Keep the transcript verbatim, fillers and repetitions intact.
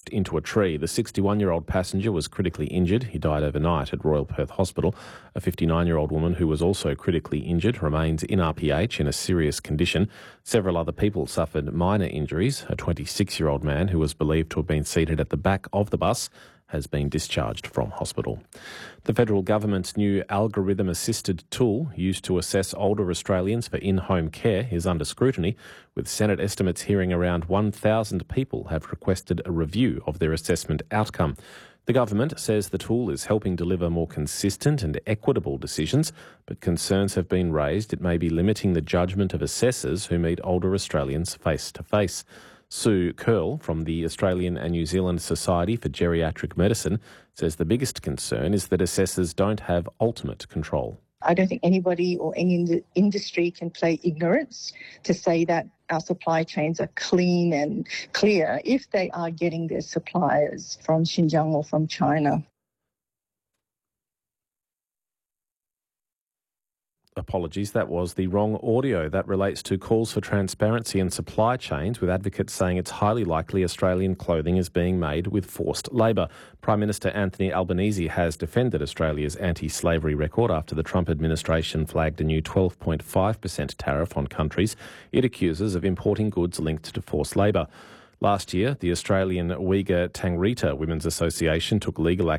into a tree. The sixty-one-year-old passenger was critically injured. He died overnight at Royal Perth Hospital. A fifty-nine-year-old woman who was also critically injured remains in R P H in a serious condition. Several other people suffered minor injuries. A twenty-six-year-old man who was believed to have been seated at the back of the bus has been discharged from hospital. The federal government's new algorithm-assisted tool used to assess older Australians for in-home care is under scrutiny, with Senate estimates hearing around one thousand people have requested a review of their assessment outcome. The government says the tool is helping deliver more consistent and equitable decisions, but concerns have been raised it may be limiting the judgment of assessors who meet older Australians face-to-face. Sue Curl from the Australian and New Zealand Society for Geriatric Medicine says the biggest concern is that assessors don't have ultimate control. I don't think anybody or any in the industry can play ignorance to say that our supply chains are clean and clear if they are getting their suppliers from Xinjiang or from China. Apologies, that was the wrong audio. That relates to calls for transparency in supply chains, with advocates saying it's highly likely Australian clothing is being made with forced labour. Prime Minister Anthony Albanese has defended Australia's anti-slavery record after the Trump administration flagged a new twelve point five percent tariff on countries it accuses of importing goods linked to forced labour. Last year, the Australian Uyghur Tangrita Women's Association took legal action